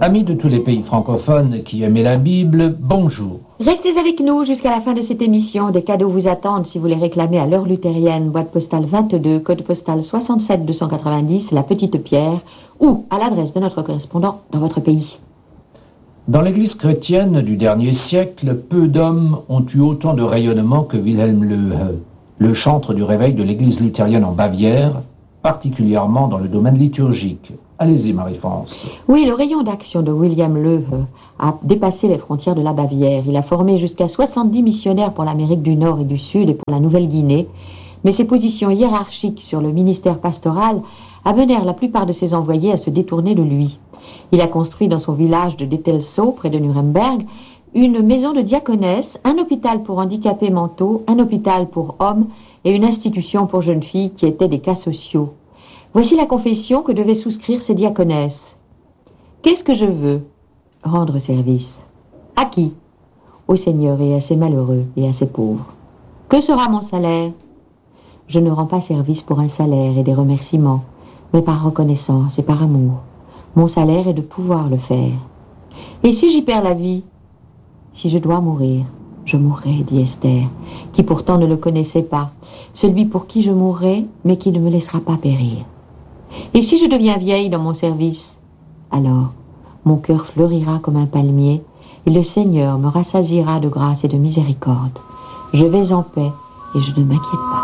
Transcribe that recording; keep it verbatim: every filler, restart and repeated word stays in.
Amis de tous les pays francophones qui aimaient la Bible, bonjour. Restez avec nous jusqu'à la fin de cette émission. Des cadeaux vous attendent si vous les réclamez à l'heure luthérienne, boîte postale vingt-deux, code postal soixante-sept deux cent quatre-vingt-dix, La Petite Pierre, ou à l'adresse de notre correspondant dans votre pays. Dans l'Église chrétienne du dernier siècle, peu d'hommes ont eu autant de rayonnement que Wilhelm Löhe, le chantre du réveil de l'Église luthérienne en Bavière, particulièrement dans le domaine liturgique. Allez-y, Marie-France. Oui, le rayon d'action de William Löhe a dépassé les frontières de la Bavière. Il a formé jusqu'à soixante-dix missionnaires pour l'Amérique du Nord et du Sud et pour la Nouvelle-Guinée. Mais ses positions hiérarchiques sur le ministère pastoral amenèrent la plupart de ses envoyés à se détourner de lui. Il a construit dans son village de Detelso, près de Nuremberg, une maison de diaconesse, un hôpital pour handicapés mentaux, un hôpital pour hommes et une institution pour jeunes filles qui étaient des cas sociaux. Voici la confession que devaient souscrire ces diaconesses. Qu'est-ce que je veux? Rendre service. À qui? Au Seigneur et à ses malheureux et à ses pauvres. Que sera mon salaire? Je ne rends pas service pour un salaire et des remerciements, mais par reconnaissance et par amour. Mon salaire est de pouvoir le faire. Et si j'y perds la vie? Si je dois mourir, je mourrai, dit Esther, qui pourtant ne le connaissait pas, celui pour qui je mourrai, mais qui ne me laissera pas périr. Et si je deviens vieille dans mon service? Alors, mon cœur fleurira comme un palmier, et le Seigneur me rassasiera de grâce et de miséricorde. Je vais en paix, et je ne m'inquiète pas.